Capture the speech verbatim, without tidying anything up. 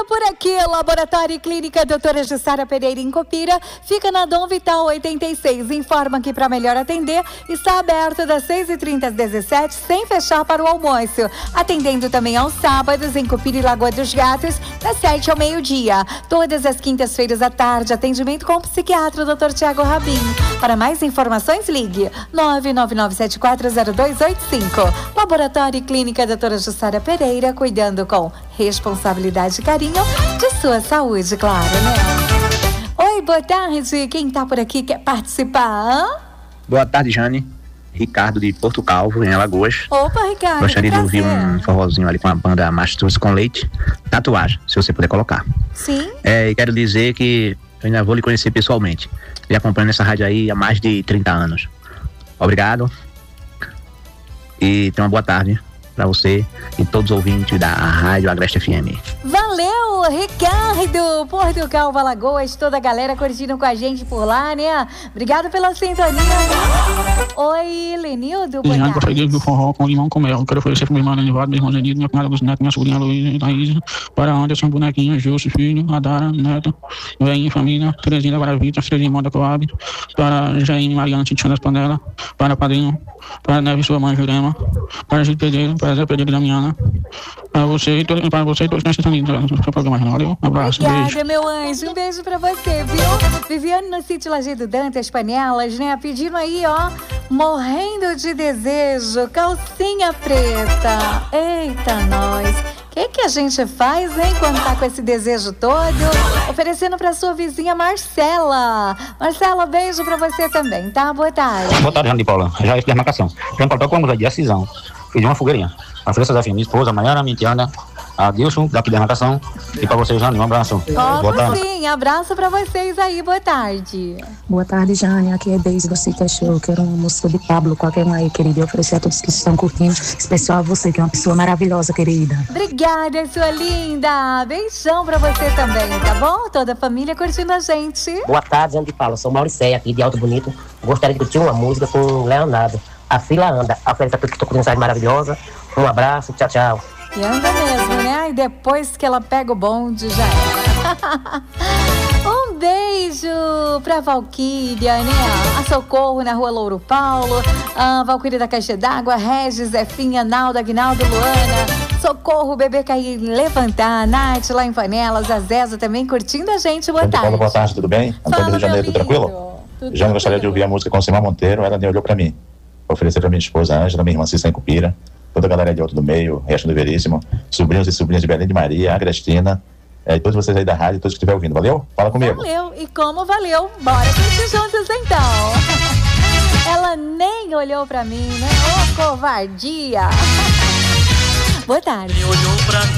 por aqui, Laboratório e Clínica Doutora Jussara Pereira em Copira, fica na Dom Vital oitenta e seis. Informa que para melhor atender, está aberto das seis e trinta às dezessete, sem fechar para o almoço. Atendendo também aos sábados em Copira e Lagoa dos Gatos, das sete ao meio-dia. Todas as quintas-feiras à tarde, atendimento com o psiquiatra doutor Tiago Rabin. Para mais informações, ligue nove nove nove sete quatro zero dois oito cinco. Laboratório e Clínica Doutora Jussara Pereira, cuidando com responsabilidade e carinho de sua saúde, claro, né? Oi, boa tarde. Quem tá por aqui quer participar? Hã? Boa tarde, Jane. Ricardo de Porto Calvo, em Alagoas. Opa, Ricardo. Gostaria de ouvir um forrozinho ali com a banda Mastros com Leite. Tatuagem, se você puder colocar. Sim. É, e quero dizer que eu ainda vou lhe conhecer pessoalmente. Ele acompanha nessa rádio aí há mais de trinta anos. Obrigado. E tenha uma boa tarde para você e todos os ouvintes da Rádio Agreste F M. Valeu, Ricardo! Porto Calvo, Alagoas, toda a galera curtindo com a gente por lá, né? Obrigado pela sintonia. Oi, Lenildo, boa tarde. Gostaria do forró com limão com mel. Quero oferecer pro meu irmão Lenivado, meu irmão Lenildo, minha cunhada Lucinete, minha sobrinha Luísa, Thaís, para Anderson, bonequinho, Júcio, filho, Adara, Neto, Veinha, família, Terezinha da Guaravita, Frelimão da Coab, para Jaime Mariana, Titiana das Panelas, para Padrinho, para Neve, sua mãe Jurema, para Gil Pedreiro, para Zé Pedreiro da Miana, para você e todos, para você e todos que estão assistindo no seu programa. Valeu, um abraço, obrigada, beijo. meu anjo, um beijo pra você, viu? Viviane no sítio Lajeado Dantas, Panelas, né? Pedindo aí, ó, morrendo de desejo, calcinha preta. Eita, nós. O que que a gente faz, hein, quando tá com esse desejo todo? Oferecendo pra sua vizinha Marcela. Marcela, beijo pra você também, tá? Boa tarde. Boa tarde, Jane de Paula. Já é demarcação. Tem um papel com a de decisão. Fiz uma fogueirinha. A França da minha esposa, Maiara, Mintiana, a Dilson, daqui da demarcação. E pra vocês, Jane, um abraço. Como sim, abraço pra vocês aí, boa tarde. Boa tarde, Jane, aqui é Deise do Cita Show. Quero uma música de Pablo, qualquer um aí, querida. E oferecer a todos que estão curtindo, especial a você, que é uma pessoa maravilhosa, querida. Obrigada, sua linda. Beijão pra você também, tá bom? Toda a família curtindo a gente. Boa tarde, Jane de Paula. Sou Mauricéia, aqui de Alto Bonito. Gostaria de curtir uma música com o Leonardo. A fila anda. Oferecer a todos que estão curtindo essa maravilhosa. Um abraço, tchau, tchau. E anda mesmo, né? E depois que ela pega o bonde, já é. Um beijo pra Valquíria, né? A Socorro na Rua Louro Paulo, a Valquíria da Caixa d'Água, Regis, Zefinha, Nalda, Aguinaldo, Luana, Socorro, Bebê Cair, Levantar, Nath lá em Panelas, a Zeza também curtindo a gente. Boa tarde. Boa tarde, tudo bem? Antônio do Rio de Janeiro, tudo tranquilo? Tudo Já gostaria de ouvir a música com Simão Monteiro, ela nem olhou pra mim. Vou oferecer pra minha esposa Ângela, minha irmã Cissa em Cupira, toda a galera de Alto do Meio, Resto do Veríssimo, sobrinhos e sobrinhas de Belém de Maria, Agrestina, é, e todos vocês aí da rádio, todos que estiver ouvindo. Valeu? Fala comigo. Valeu. E como valeu? Bora curtir juntos então. Ela nem olhou pra mim, né? Ô, covardia. Boa tarde. Me olhou pra mim.